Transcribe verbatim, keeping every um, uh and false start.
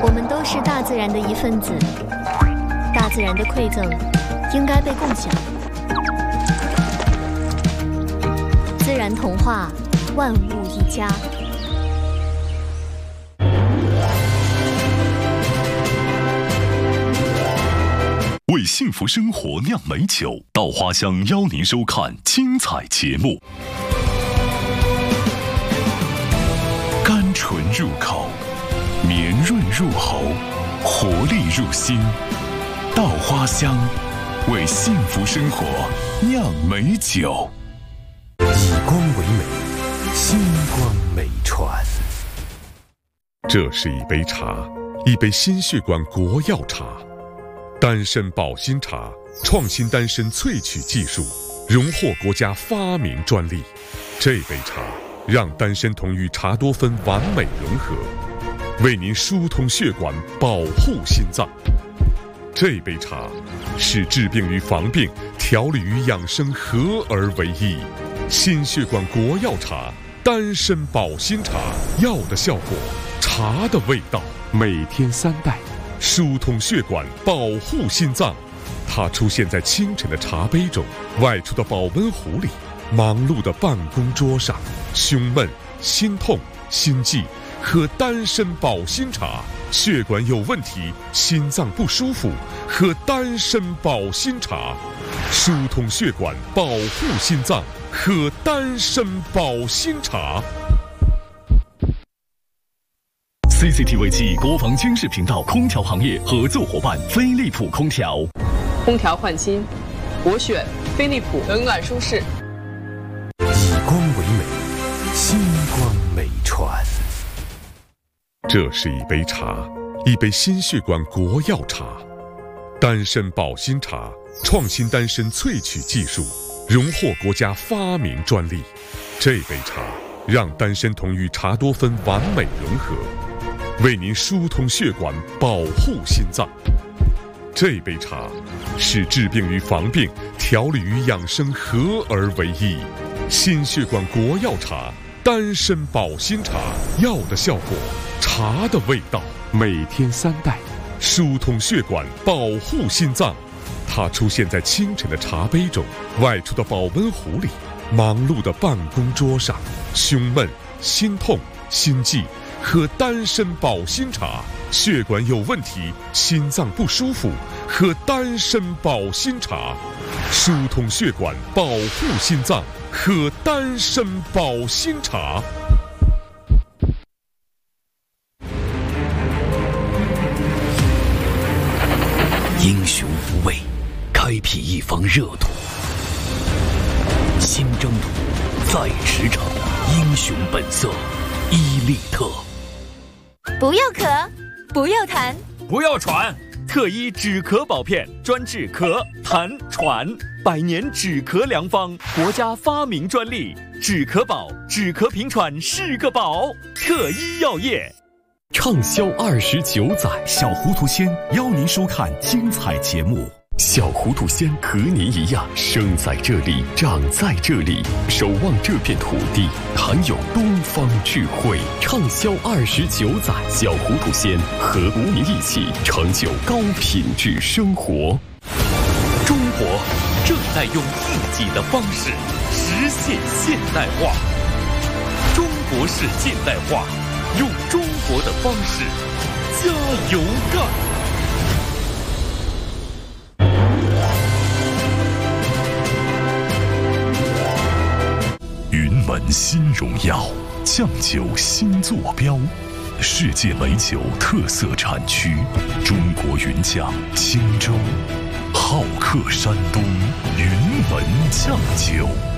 我们都是大自然的一份子，大自然的馈赠应该被共享。自然童话，万物一家。 为幸福生活酿美酒，稻花香邀您收看精彩节目。甘醇入口，绵润入喉，活力入心。稻花香，为幸福生活酿美酒。 以光为美，星光美传。 这是一杯茶，一杯心血管国药茶。丹参保心茶创新丹参萃取技术，荣获国家发明专利。这杯茶让丹参酮与茶多酚完美融合，为您疏通血管，保护心脏。这杯茶使治病与防病、调理与养生合而为一。心血管国药茶，丹参保心茶，药的效果，茶的味道，每天三袋。疏通血管，保护心脏。它出现在清晨的茶杯中，外出的保温壶里，忙碌的办公桌上。胸闷、心痛、心悸，喝丹参保心茶；血管有问题，心脏不舒服，喝丹参保心茶。疏通血管，保护心脏，喝丹参保心茶。 C C T V 暨国防军事频道空调行业合作伙伴飞利浦空调。 空调换新，我选飞利浦，冷暖舒适。 以光为美，星光美传。 这是一杯茶，一杯心血管国药茶。丹参保心茶创新丹参萃取技术，荣获国家发明专利。这杯茶让丹参酮与茶多酚完美融合，为您疏通血管，保护心脏。这杯茶使治病与防病、调理与养生合而为一。心血管国药茶，丹参保心茶，药的效果，茶的味道，每天三袋。疏通血管，保护心脏。它出现在清晨的茶杯中，外出的保温壶里，忙碌的办公桌上。胸闷、心痛、心悸，喝丹参保心茶；血管有问题，心脏不舒服，喝丹参保心茶。疏通血管，保护心脏，喝丹参保心茶。 英雄无畏，开辟一方热土。新征途，在驰骋，英雄本色，伊利特。 不要咳，不要痰， 不要喘，特医止咳宝片，专治咳、痰、喘，百年止咳良方，国家发明专利。止咳宝，止咳平喘是个宝。特医药业。 畅销二十九载，小糊涂仙邀您收看精彩节目。小糊涂仙和您一样，生在这里，长在这里，守望这片土地，含有东方智慧。畅销二十九载，小糊涂仙和您一起成就高品质生活。 中国正在用自己的方式实现现代化，中国式现代化，用中国的方式加油干。 云门新荣耀，酱酒新坐标，世界美酒特色产区，中国云酱青州，好客山东，云门酱酒。